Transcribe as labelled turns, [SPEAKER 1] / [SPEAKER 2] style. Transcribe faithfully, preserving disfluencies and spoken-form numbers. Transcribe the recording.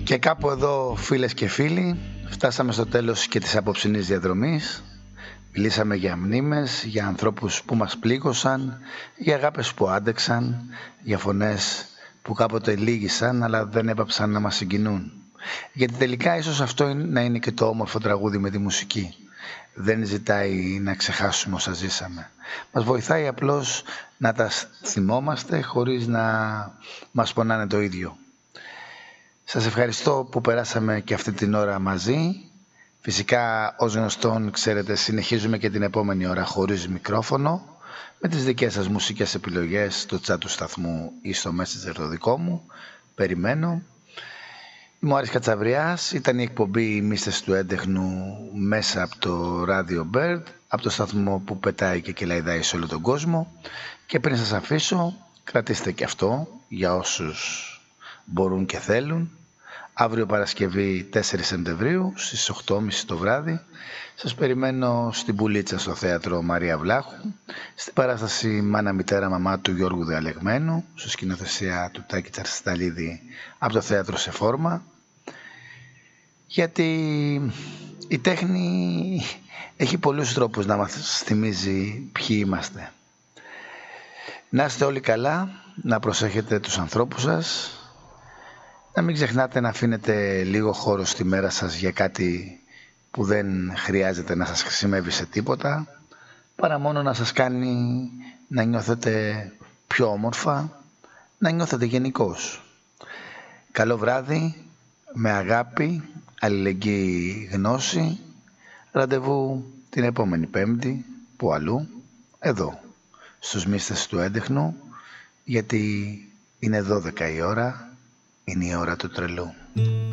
[SPEAKER 1] Και κάπου εδώ, φίλες και φίλοι, φτάσαμε στο τέλος και της απόψινής διαδρομής. Μιλήσαμε για μνήμες, για ανθρώπους που μας πλήγωσαν, για αγάπες που άντεξαν, για φωνές που κάποτε λύγησαν αλλά δεν έπαψαν να μας συγκινούν. Γιατί τελικά ίσως αυτό να είναι και το όμορφο τραγούδι με τη μουσική. Δεν ζητάει να ξεχάσουμε όσα ζήσαμε. Μας βοηθάει απλώς να τα θυμόμαστε χωρίς να μας πονάνε το ίδιο. Σας ευχαριστώ που περάσαμε και αυτή την ώρα μαζί. Φυσικά, ως γνωστόν, ξέρετε, συνεχίζουμε και την επόμενη ώρα χωρίς μικρόφωνο, με τις δικές σας μουσικές επιλογές στο chat του σταθμού ή στο Messenger το δικό μου. Περιμένω. Είμαι ο Άρης Κατσαβριάς, ήταν η εκπομπή «Μύστες του έντεχνου» μέσα από το Radio Bird, από το σταθμό που πετάει και κελαϊδάει σε όλο τον κόσμο. Και πριν σας αφήσω, κρατήστε και αυτό για όσους μπορούν και θέλουν. Αύριο Παρασκευή τέσσερις Σεπτεμβρίου στις οκτώ και μισή το βράδυ σας περιμένω στην Πουλίτσα στο θέατρο Μαρία Βλάχου, στην παράσταση «Μάνα Μητέρα Μαμά» του Γιώργου Διαλεγμένου, στο σκηνοθεσία του Τάκη Τσαρσταλίδη από το θέατρο σε φόρμα, γιατί η τέχνη έχει πολλούς τρόπους να μας θυμίζει ποιοι είμαστε. Να είστε όλοι καλά, να προσέχετε τους ανθρώπους σας, να μην ξεχνάτε να αφήνετε λίγο χώρο στη μέρα σας για κάτι που δεν χρειάζεται να σας χρησιμεύει σε τίποτα, παρά μόνο να σας κάνει να νιώθετε πιο όμορφα, να νιώθετε γενικώς. Καλό βράδυ, με αγάπη, αλληλεγγύη, γνώση. Ραντεβού την επόμενη Πέμπτη, που αλλού, εδώ, στους Μύστες του Έντεχνου, γιατί είναι δώδεκα η ώρα. Είναι η ώρα του τρελού.